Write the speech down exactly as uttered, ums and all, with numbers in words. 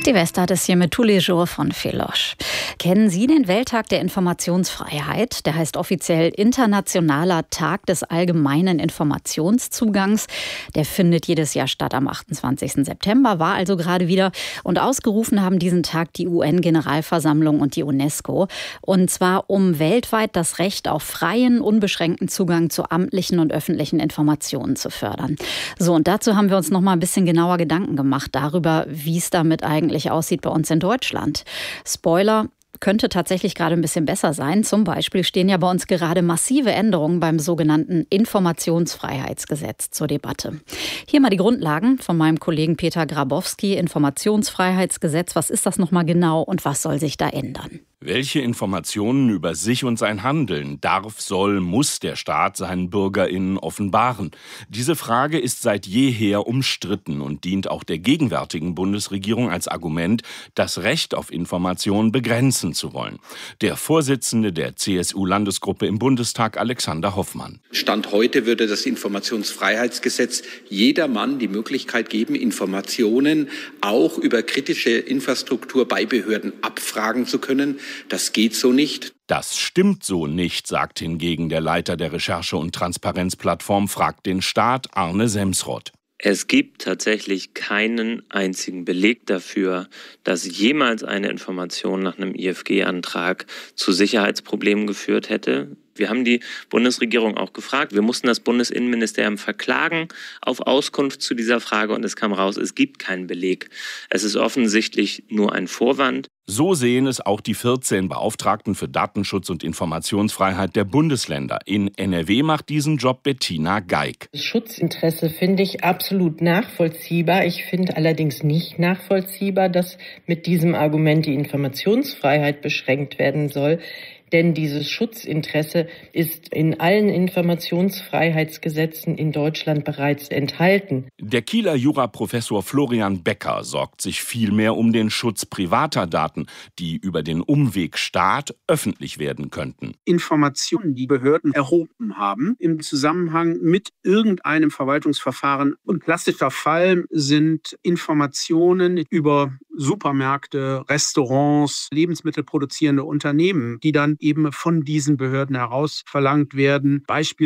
Die Westart ist hier mit Tous les jours von Feloche. Kennen Sie den Welttag der Informationsfreiheit? Der heißt offiziell Internationaler Tag des allgemeinen Informationszugangs. Der findet jedes Jahr statt am achtundzwanzigsten September, war also gerade wieder. Und ausgerufen haben diesen Tag die U N-Generalversammlung und die UNESCO. Und zwar um weltweit das Recht auf freien, unbeschränkten Zugang zu amtlichen und öffentlichen Informationen zu fördern. So, und dazu haben wir uns noch mal ein bisschen genauer Gedanken gemacht darüber, wie es damit eigentlich aussieht bei uns in Deutschland. Spoiler: Könnte tatsächlich gerade ein bisschen besser sein. Zum Beispiel stehen ja bei uns gerade massive Änderungen beim sogenannten Informationsfreiheitsgesetz zur Debatte. Hier mal die Grundlagen von meinem Kollegen Peter Grabowski. Informationsfreiheitsgesetz, was ist das nochmal genau und was soll sich da ändern? Welche Informationen über sich und sein Handeln darf, soll, muss der Staat seinen BürgerInnen offenbaren? Diese Frage ist seit jeher umstritten und dient auch der gegenwärtigen Bundesregierung als Argument, das Recht auf Information begrenzen zu wollen. Der Vorsitzende der C S U-Landesgruppe im Bundestag, Alexander Hoffmann. Stand heute würde das Informationsfreiheitsgesetz jedermann die Möglichkeit geben, Informationen auch über kritische Infrastruktur bei Behörden abfragen zu können. Das geht so nicht. Das stimmt so nicht, sagt hingegen der Leiter der Recherche- und Transparenzplattform Fragt den Staat, Arne Semsrott. Es gibt tatsächlich keinen einzigen Beleg dafür, dass jemals eine Information nach einem I F G-Antrag zu Sicherheitsproblemen geführt hätte. Wir haben die Bundesregierung auch gefragt. Wir mussten das Bundesinnenministerium verklagen auf Auskunft zu dieser Frage und es kam raus, es gibt keinen Beleg. Es ist offensichtlich nur ein Vorwand. So sehen es auch die vierzehn Beauftragten für Datenschutz und Informationsfreiheit der Bundesländer. In N R W macht diesen Job Bettina Geig. Das Schutzinteresse finde ich absolut nachvollziehbar. Ich finde allerdings nicht nachvollziehbar, dass mit diesem Argument die Informationsfreiheit beschränkt werden soll. Denn dieses Schutzinteresse ist in allen Informationsfreiheitsgesetzen in Deutschland bereits enthalten. Der Kieler Juraprofessor Florian Becker sorgt sich vielmehr um den Schutz privater Daten, die über den Umweg Staat öffentlich werden könnten. Informationen, die Behörden erhoben haben im Zusammenhang mit irgendeinem Verwaltungsverfahren. Und klassischer Fall sind Informationen über Supermärkte, Restaurants, lebensmittelproduzierende Unternehmen, die dann eben von diesen Behörden heraus verlangt werden. Beispiel